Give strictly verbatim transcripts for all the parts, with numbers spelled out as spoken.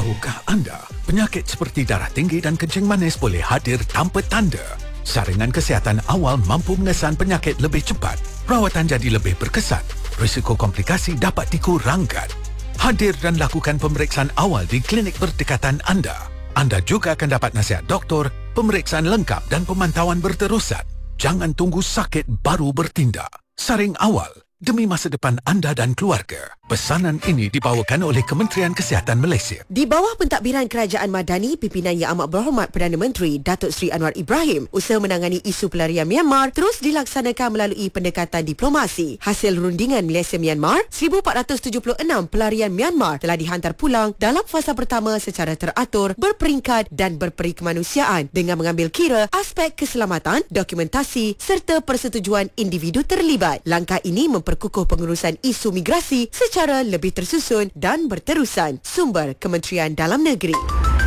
Tahukah anda, penyakit seperti darah tinggi dan kencing manis boleh hadir tanpa tanda? Saringan kesihatan awal mampu mengesan penyakit lebih cepat. Rawatan jadi lebih berkesan. Risiko komplikasi dapat dikurangkan. Hadir dan lakukan pemeriksaan awal di klinik berdekatan anda. Anda juga akan dapat nasihat doktor, pemeriksaan lengkap dan pemantauan berterusan. Jangan tunggu sakit baru bertindak. Saring awal demi masa depan anda dan keluarga. Pesanan ini dibawakan oleh Kementerian Kesihatan Malaysia. Di bawah pentadbiran Kerajaan Madani, pimpinan Yang Amat Berhormat Perdana Menteri Datuk Seri Anwar Ibrahim, usaha menangani isu pelarian Myanmar terus dilaksanakan melalui pendekatan diplomasi. Hasil rundingan Malaysia-Myanmar, seribu empat ratus tujuh puluh enam pelarian Myanmar telah dihantar pulang dalam fasa pertama secara teratur, berperingkat dan berperi kemanusiaan dengan mengambil kira aspek keselamatan, dokumentasi serta persetujuan individu terlibat. Langkah ini memperkukuh pengurusan isu migrasi secara lebih tersusun dan berterusan. Sumber Kementerian Dalam Negeri.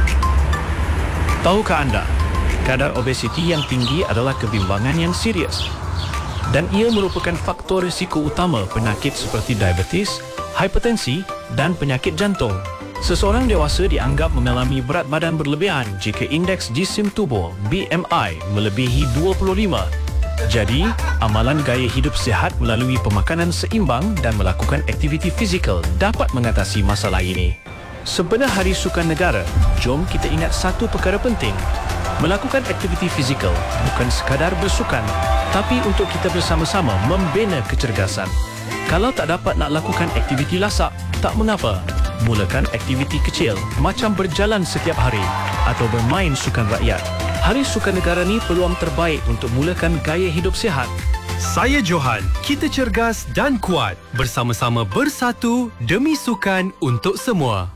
Tahukah anda, kadar obesiti yang tinggi adalah kebimbangan yang serius dan ia merupakan faktor risiko utama penyakit seperti diabetes, hipertensi dan penyakit jantung. Seseorang dewasa dianggap mengalami berat badan berlebihan jika indeks jisim tubuh B M I melebihi dua puluh lima. Jadi, amalan gaya hidup sihat melalui pemakanan seimbang dan melakukan aktiviti fizikal dapat mengatasi masalah ini. Sebenar Hari Sukan Negara, jom kita ingat satu perkara penting. Melakukan aktiviti fizikal bukan sekadar bersukan, tapi untuk kita bersama-sama membina kecergasan. Kalau tak dapat nak lakukan aktiviti lasak, tak mengapa. Mulakan aktiviti kecil macam berjalan setiap hari atau bermain sukan rakyat. Hari Sukan Negara ni peluang terbaik untuk mulakan gaya hidup sihat. Saya Johan, kita cergas dan kuat. Bersama-sama bersatu demi sukan untuk semua.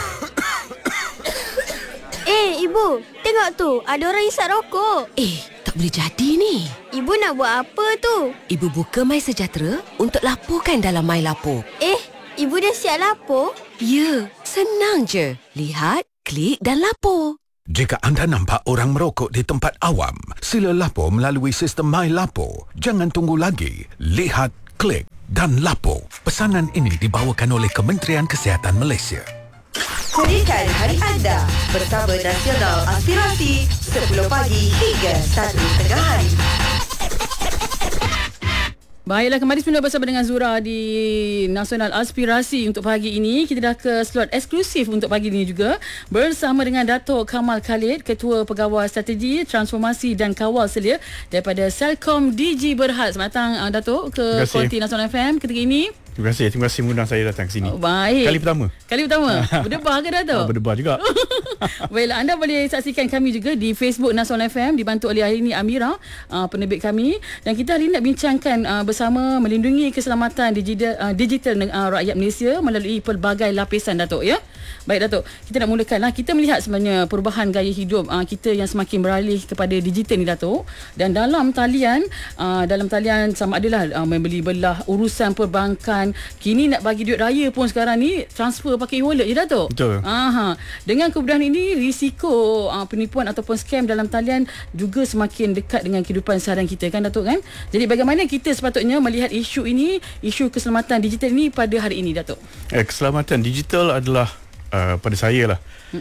Eh, Ibu, tengok tu, ada orang isap rokok. Eh, tak boleh jadi ni. Ibu nak buat apa tu? Ibu buka My Sejahtera untuk laporkan dalam My Lapor. Eh, Ibu dah siap lapor? Ya, senang je. Lihat, klik dan lapor. Jika anda nampak orang merokok di tempat awam, sila lapor melalui sistem My Lapor. Jangan tunggu lagi. Lihat, klik dan lapor. Pesanan ini dibawakan oleh Kementerian Kesihatan Malaysia. Jadikan hari anda bersama Nasional Aspirasi sepuluh pagi hingga satu tengah hari. Baiklah, kembali semula bersama dengan Zura di Nasional Aspirasi untuk pagi ini. Kita dah ke slot eksklusif untuk pagi ini juga bersama dengan Datuk Kamal Khalid, Ketua Pegawai Strategi, Transformasi dan Kawal Selia daripada Celcom D G Berhad. Selamat datang uh, Datuk ke Kualiti Nasional F M ketika ini. Terima kasih, terima kasih mengundang saya datang ke sini. Oh, baik. Kali pertama. Kali pertama. Berdebar ke Datuk? Oh, berdebar juga. Baiklah, anda boleh saksikan kami juga di Facebook Nasional F M dibantu oleh hari ini Amira, uh, penerbit kami, dan kita hari ini nak bincangkan uh, bersama melindungi keselamatan digital, uh, digital uh, rakyat Malaysia melalui pelbagai lapisan Datuk, ya. Baik Datuk, kita nak mulakanlah. Kita melihat sebenarnya perubahan gaya hidup uh, kita yang semakin beralih kepada digital ni Datuk, dan dalam talian uh, dalam talian sama adalah uh, membeli belah, urusan perbankan, kini nak bagi duit raya pun sekarang ni transfer pakai e-wallet je Datuk. Betul. Aha. Dengan kemudahan ini, risiko uh, penipuan ataupun scam dalam talian juga semakin dekat dengan kehidupan seharian kita kan Datuk kan. Jadi bagaimana kita sepatutnya melihat isu ini, isu keselamatan digital ini pada hari ini Datuk? Eh, keselamatan digital adalah uh, pada saya lah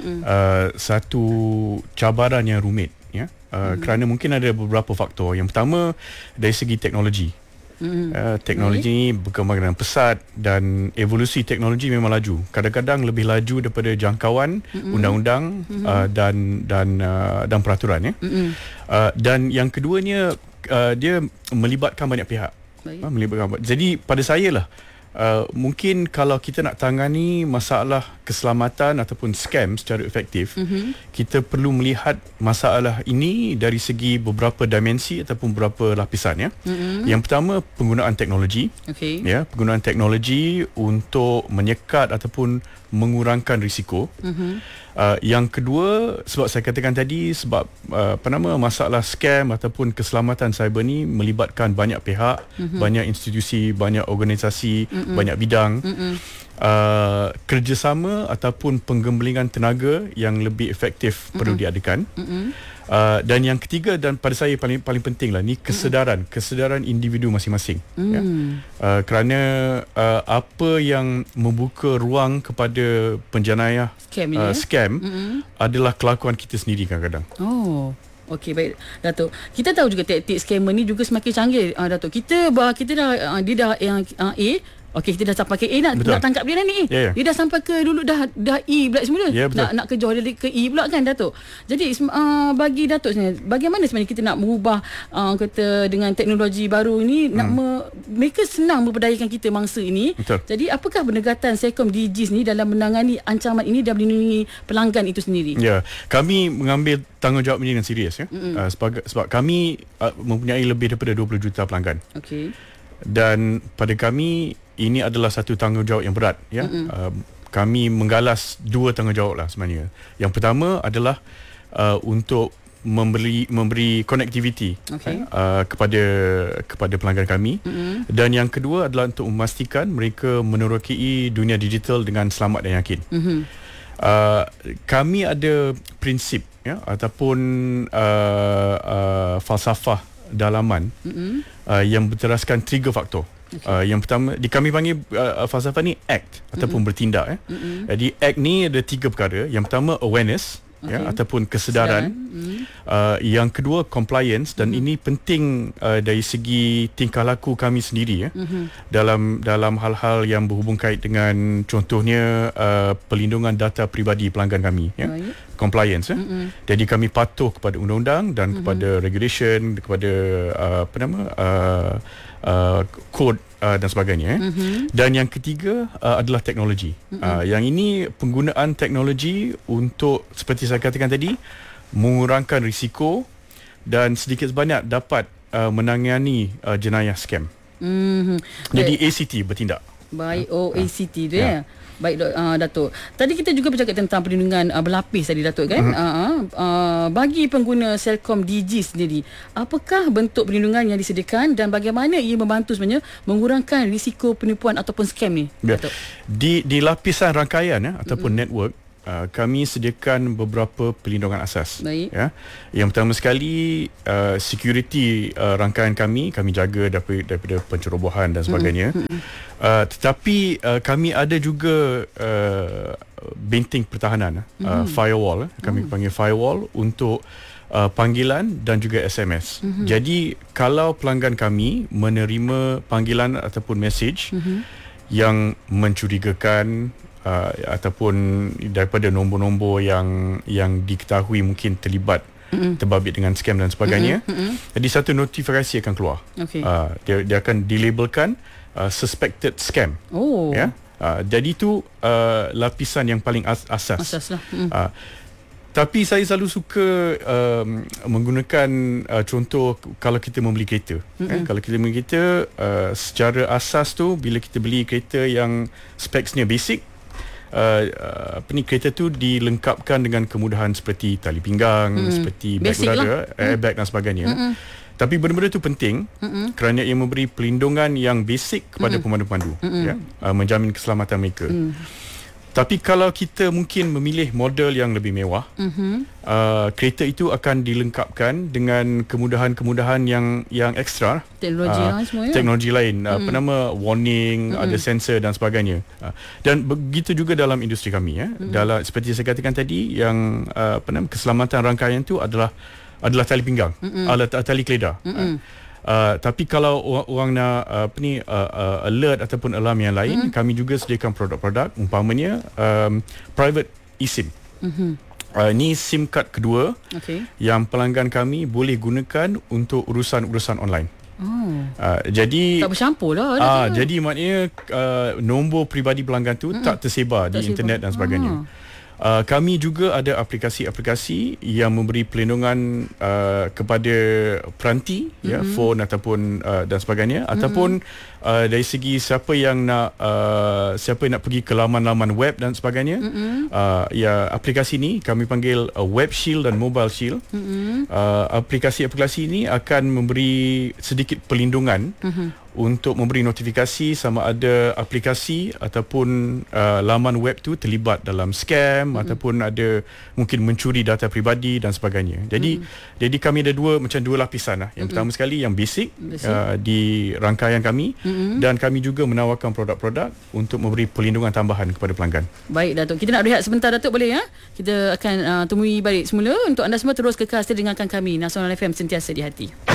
uh, satu cabaran yang rumit, ya. Uh, kerana mungkin ada beberapa faktor. Yang pertama dari segi teknologi. Mm-hmm. Uh, teknologi ni berkembang dengan pesat dan evolusi teknologi memang laju. Kadang-kadang lebih laju daripada jangkauan mm-hmm. undang-undang mm-hmm. uh, dan dan uh, dan peraturan, ya. Mm-hmm. Uh, dan yang keduanya uh, dia melibatkan banyak pihak. Uh, melibatkan. Jadi pada saya lah, Uh, mungkin kalau kita nak tangani masalah keselamatan ataupun scam secara efektif, mm-hmm. kita perlu melihat masalah ini dari segi beberapa dimensi ataupun beberapa lapisan, ya. Mm-hmm. Yang pertama, penggunaan teknologi. Okay. Ya, penggunaan teknologi untuk menyekat ataupun mengurangkan risiko. Mm-hmm. Uh, yang kedua, sebab saya katakan tadi, sebab uh, apa nama masalah scam ataupun keselamatan cyber ni melibatkan banyak pihak, mm-hmm. banyak institusi, banyak organisasi, mm-hmm. Mm-mm. banyak bidang. Uh, kerjasama ataupun penggembelingan tenaga yang lebih efektif Mm-mm. perlu diadakan. Uh, dan yang ketiga dan pada saya paling paling penting lah ni kesedaran, Mm-mm. kesedaran individu masing-masing. Mm. Ya. Uh, kerana uh, apa yang membuka ruang kepada penjenayah scam, uh, ya? scam Mm-mm. adalah kelakuan kita sendiri kadang-kadang. Oh. Okey, baik Datuk. Kita tahu juga taktik scammer ni juga semakin canggih, uh, Datuk. Kita kita dah uh, dia dah yang uh, A. Okey, kita dah sampai ke A nak, nak tangkap dia dah ni. Yeah, yeah. Dia dah sampai ke dulu dah dah E pula semula. Yeah, nak nak kejar dia ke E pula kan, Datuk. Jadi uh, bagi Datuk sebenarnya, bagaimana sebenarnya kita nak mengubah uh, kata dengan teknologi baru ni, hmm. nak me, mereka senang memperdayakan kita mangsa ini. Betul. Jadi apakah pendekatan Celcom Digis ni dalam menangani ancaman ini dan melindungi pelanggan itu sendiri? Ya, yeah. Kami mengambil tanggungjawab ini dengan serius ya. Uh, sebab sebab kami uh, mempunyai lebih daripada dua puluh juta pelanggan. Okey. Dan pada kami ini adalah satu tanggungjawab yang berat ya. Uh, kami menggalas dua tanggungjawab lah sebenarnya. Yang pertama adalah uh, untuk memberi memberi connectivity okay. uh, kepada kepada pelanggan kami. Mm-hmm. Dan yang kedua adalah untuk memastikan mereka menerokai dunia digital dengan selamat dan yakin. Mm-hmm. Uh, kami ada prinsip ya ataupun uh, uh, falsafah dalaman mm-hmm. uh, yang berteraskan tiga faktor. Okay. Uh, yang pertama di kami panggil uh, falsafah ni act ataupun mm-hmm. bertindak eh. Mm-hmm. Jadi act ni ada tiga perkara. Yang pertama awareness okay. ya ataupun kesedaran. Mm-hmm. Uh, yang kedua compliance dan mm-hmm. ini penting uh, dari segi tingkah laku kami sendiri ya. Mm-hmm. Dalam dalam hal-hal yang berhubung kait dengan contohnya uh, pelindungan data peribadi pelanggan kami ya. Right. Compliance ya. Mm-hmm. Jadi kami patuh kepada undang-undang dan mm-hmm. kepada regulation, kepada uh, apa nama uh, uh, kod uh, dan sebagainya. Mm-hmm. Dan yang ketiga uh, adalah teknologi. Mm-hmm. Uh, yang ini penggunaan teknologi untuk seperti saya katakan tadi mengurangkan risiko dan sedikit sebanyak dapat uh, menangani uh, jenayah scam. Mm-hmm. Jadi A C T bertindak. Baik, oh uh, A C T dia. Yeah. Baik uh, Datuk. Tadi kita juga bercakap tentang perlindungan uh, berlapis tadi Datuk kan. Mm-hmm. Uh, uh, bagi pengguna Celcom Digis sendiri, apakah bentuk perlindungan yang disediakan dan bagaimana ia membantu sebenarnya mengurangkan risiko penipuan ataupun scam ni? Ya. Datuk. Di di lapisan rangkaian ya ataupun mm-hmm. network Uh, kami sediakan beberapa perlindungan asas. Baik. Ya. Yang pertama sekali uh, security uh, rangkaian kami kami jaga daripada, daripada pencerobohan dan sebagainya. Mm-hmm. Uh, tetapi uh, kami ada juga uh, benteng pertahanan, mm-hmm. uh, firewall. Kami mm. panggil firewall untuk uh, panggilan dan juga S M S. Mm-hmm. Jadi kalau pelanggan kami menerima panggilan ataupun message mm-hmm. yang mencurigakan Uh, ataupun daripada nombor-nombor yang yang diketahui mungkin terlibat mm-hmm. terbabit dengan scam dan sebagainya. Mm-hmm. Jadi satu notifikasi akan keluar. Okay. Uh, dia dia akan dilabelkan uh, suspected scam. Oh. Ya. Uh, jadi itu uh, lapisan yang paling as- asas. Asas lah. Mm. Uh, tapi saya selalu suka um, menggunakan uh, contoh kalau kita membeli kereta. Mm-hmm. Eh, kalau kita membeli kereta uh, secara asas tu bila kita beli kereta yang specsnya basic, Uh, uh, apa ni kereta tu dilengkapkan dengan kemudahan seperti tali pinggang, mm. seperti bag berada, lah. airbag mm. dan sebagainya. Mm-mm. Tapi benda-benda tu penting Mm-mm. kerana ia memberi pelindungan yang basic kepada Mm-mm. pemandu-pemandu ya, uh, menjamin keselamatan mereka. Mm. Tapi kalau kita mungkin memilih model yang lebih mewah, mm-hmm. uh, kereta itu akan dilengkapkan dengan kemudahan-kemudahan yang yang ekstra. Teknologi uh, lain semua ya? Teknologi lain. Mm. Apa nama, warning, mm-hmm. ada sensor dan sebagainya. Uh, dan begitu juga dalam industri kami. Ya. Mm-hmm. Dalam, seperti saya katakan tadi, yang uh, apa nama, keselamatan rangkaian itu adalah adalah tali pinggang, mm-hmm. alat tali keledar. Mm-hmm. Uh, Uh, tapi kalau orang, orang nak uh, apa ni uh, uh, alert ataupun alarm yang lain, mm. kami juga sediakan produk-produk umpamanya um, private eSIM. Mm-hmm. Uh, ini SIM card kedua okay. yang pelanggan kami boleh gunakan untuk urusan-urusan online. Oh. Uh, jadi tak bercampur lah. Uh, jadi maknanya uh, nombor peribadi pelanggan tu mm-hmm. tak tersebar tak di sebar. internet dan sebagainya. Ah. Uh, kami juga ada aplikasi-aplikasi yang memberi pelindungan uh, kepada peranti, mm-hmm. ya, phone ataupun uh, dan sebagainya, mm-hmm. ataupun uh, dari segi siapa yang nak uh, siapa yang nak pergi ke laman-laman web dan sebagainya, mm-hmm. uh, ya, aplikasi ni kami panggil uh, Web Shield dan Mobile Shield. Mm-hmm. Uh, aplikasi-aplikasi ini akan memberi sedikit pelindungan mm-hmm. untuk memberi notifikasi sama ada aplikasi ataupun uh, laman web tu terlibat dalam scam mm-hmm. ataupun ada mungkin mencuri data peribadi dan sebagainya. Jadi mm-hmm. jadi kami ada dua macam dua lapisan lah. Yang mm-hmm. pertama sekali yang basic, basic. Uh, di rangkaian kami mm-hmm. dan kami juga menawarkan produk-produk untuk memberi perlindungan tambahan kepada pelanggan. Baik Datuk, kita nak rehat sebentar Datuk, boleh ya? Kita akan uh, temui balik semula. Untuk anda semua terus kekal setia dengarkan kami Nasional F M, sentiasa di hati.